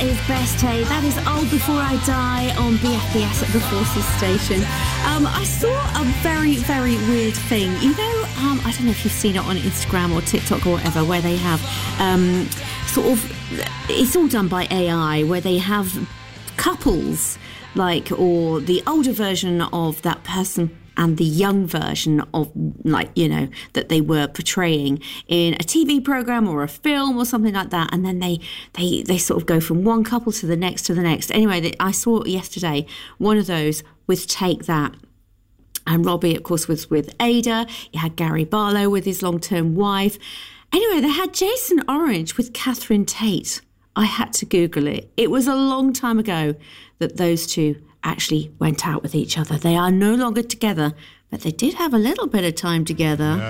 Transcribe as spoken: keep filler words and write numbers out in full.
That is Best Day. That is Old Before I Die on B F B S at the Forces Station. Um, I saw a very, very weird thing. You know, um, I don't know if you've seen it on Instagram or TikTok or whatever, where they have um, sort of, it's all done by A I, where they have couples, like, or the older version of that person and the young version of, like, you know, that they were portraying in a T V program or a film or something like that. And then they they, they sort of go from one couple to the next to the next. Anyway, I saw yesterday one of those with Take That. And Robbie, of course, was with Ada. You had Gary Barlow with his long-term wife. Anyway, they had Jason Orange with Catherine Tate. I had to Google it. It was a long time ago that those two actually went out with each other. They are no longer together, but they did have a little bit of time together. Yeah.